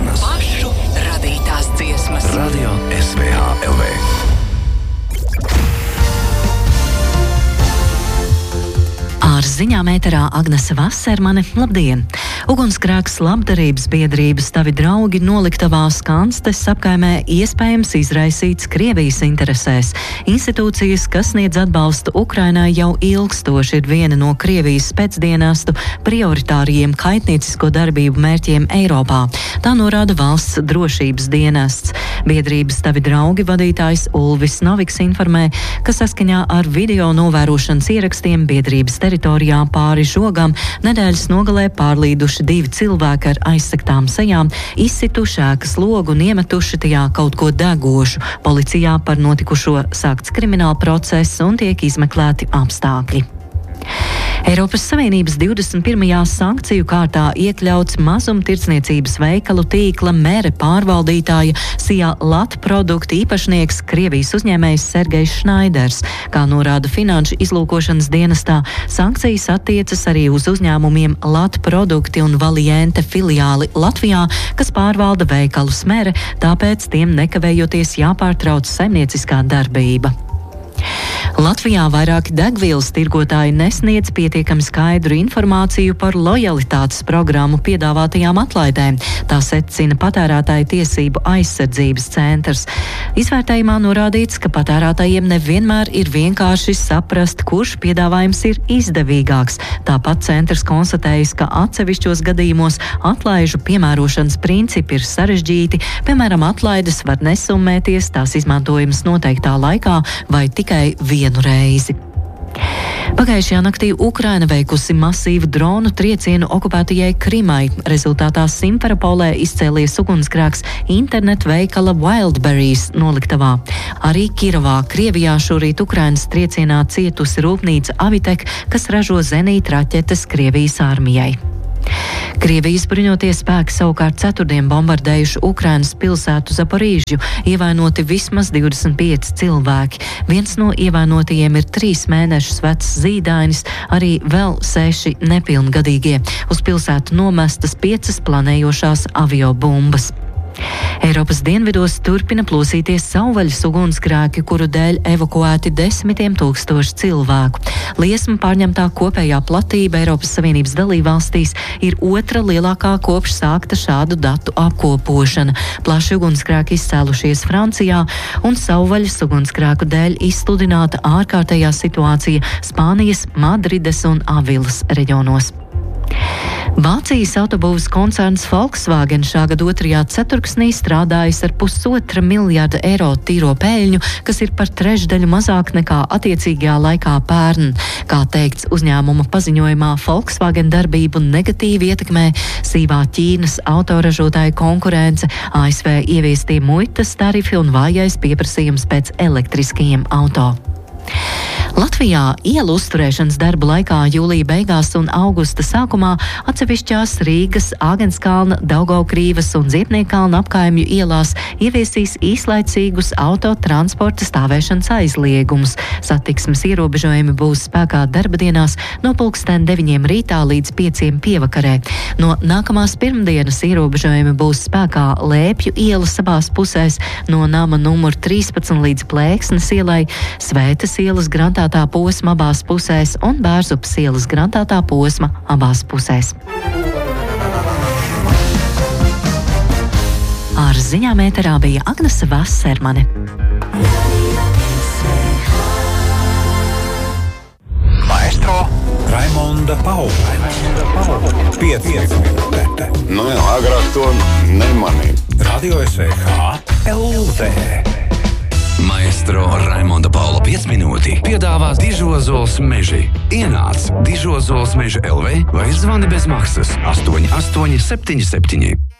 dziesmas. Pašu radītās dziesmas. Radio SVH LV. Ar ziņām ēterā Agnese Vasermane. Labdien! Ugunsgrēks labdarības biedrības Tavi draugi noliktavā Skanstes apkaimē iespējams izraisīts Krievijas interesēs. Institūcijas, kas sniedz atbalstu Ukrainai, jau ilgstoši ir viena no Krievijas spēcdienestu prioritāriem kaitniecisko darbību mērķiem Eiropā. Tā norāda valsts drošības dienests. Biedrības Tavi draugi vadītājs Ulvis Noviks informē, ka saskaņā ar video novērošanas ierakstiem biedrības teritorijā pāri žogam nedēļas nogalē pārlīduši 2 cilvēki ar aizsektām sejām, izsituši ēkas logu un iemetuši tajā kaut ko degošu. Policijā par notikušo sākts krimināla process un tiek izmeklēti apstākļi. Eiropas Savienības 21. sankciju kārtā iekļauts mazumtirdzniecības veikalu tīkla Mere pārvaldītāja Sijā Latprodukti īpašnieks Krievijas uzņēmējs Sergejs Šnaiders. Kā norāda Finanšu izlūkošanas dienestā, sankcijas attiecas arī uz uzņēmumiem Latprodukti un Valiente filiāli Latvijā, kas pārvalda veikalus Mere, tāpēc tiem nekavējoties jāpārtrauc saimnieciskā darbība. Latvijā vairāki degvielas tirgotāji nesniedz pietiekami skaidru informāciju par lojalitātes programmu piedāvātajām atlaidēm. Tā secina Patērētāju tiesību aizsardzības centrs. Izvērtējumā norādīts, ka patērētājiem nevienmēr ir vienkārši saprast, kurš piedāvājums ir izdevīgāks. Tāpat centrs konstatējis, ka atsevišķos gadījumos atlaižu piemērošanas principi ir sarežģīti, piemēram, atlaides var nesummēties, tās izmantojums noteiktā laikā vai tikai vienu reizi. Pagājušajā naktī Ukraina veikusi masīvu dronu triecienu okupētajai Krimai. Rezultātā Simferopolē izcēlies ugunsgrēks internetu veikala Wildberries noliktavā. Arī Kirovā, Krievijā šorīt Ukrainas triecienā cietusi rūpnīca Avitek, kas ražo zenītraķetes Krievijas armijai. Krievijas bruņotie spēki savukārt ceturtdien bombardējuši Ukrainas pilsētu Zaporīžju, ievainoti vismaz 25 cilvēki. Viens no ievainotajiem ir 3 mēnešus vecs zīdainis, arī vēl 6 nepilngadīgie. Uz pilsētu nomestas 5 planējošās aviobumbas. Eiropas dienvidos turpina plosīties savvaļas ugunsgrēki, kuru dēļ evakuēti 10 000 cilvēku. Liesmu pārņemtā kopējā platība Eiropas Savienības dalībvalstīs ir otra lielākā kopš sākta šādu datu apkopošana. Plaši ugunsgrēki izcēlušies Francijā un savvaļas ugunsgrēku dēļ izsludināta ārkārtējā situācija Spānijas, Madrides un Avilas reģionos. Vācijas autobūvas koncerns Volkswagen šā gada 2. ceturksnī strādājis ar 1,5 miljārda eiro tīro peļņu, kas ir par trešdaļu mazāk nekā attiecīgajā laikā pērn. Kā teikts uzņēmuma paziņojumā, Volkswagen darbību negatīvi ietekmē sīvā Ķīnas autoražotāju konkurence, ASV ieviestie muitas tarifi un vājais pieprasījums pēc elektriskajiem auto. Latvijā ielu uzturēšanas darbu laikā jūlija beigās un augusta sākumā atsevišķās Rīgas, Āgenskalna, Daugavkrīvas un Ziepniekalna apkaimju ielās ieviesīs īslaicīgus autotransporta stāvēšanas aizliegumus. Satiksmes ierobežojumi būs spēkā darba dienās no 9:00 rītā līdz 5:00 pievakarē. No nākamās pirmdienas ierobežojumi būs spēkā Lēpju ielas abās pusēs, no nama numur 13 līdz Plēksnes ielai, Svētas ielas grantātā posma abās pusēs un Bērzupas ielas grantātā posma abās pusēs. Ar ziņām ēterā bija Agnese Vasermane. Maestro Raimonda Paula. 5 minūtes. Nu jā, agrāk to nemanīju. Radio SVH LV. Maestro Raimonda Paula 5 minūti piedāvā Dižozols meži. Ienāc Dižozols meža LV vai zvani bez maksas 8877.